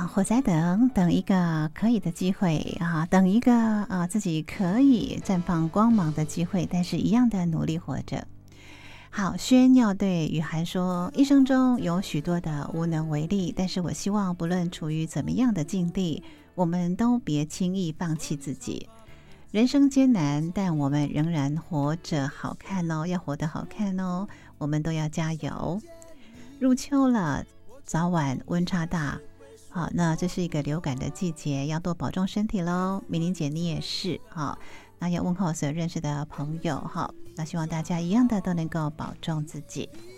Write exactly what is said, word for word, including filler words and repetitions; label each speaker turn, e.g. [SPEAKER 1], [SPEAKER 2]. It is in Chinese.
[SPEAKER 1] 啊，火在等等一个可以的机会啊，等一个啊自己可以绽放光芒的机会，但是一样的努力活着。好，轩要对雨涵说，一生中有许多的无能为力，但是我希望不论处于怎么样的境地，我们都别轻易放弃自己。人生艰难，但我们仍然活着好看哦，要活得好看哦，我们都要加油。入秋了，早晚温差大，好，那这是一个流感的季节，要多保重身体咯。明玲姐你也是，好，那要问候所有认识的朋友，好，那希望大家一样的都能够保重自己。